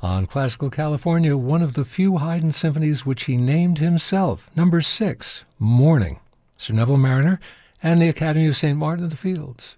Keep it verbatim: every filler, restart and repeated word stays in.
On Classical California, one of the few Haydn symphonies which he named himself, number six, Morning, Sir Neville Marriner, and the Academy of Saint Martin in the Fields.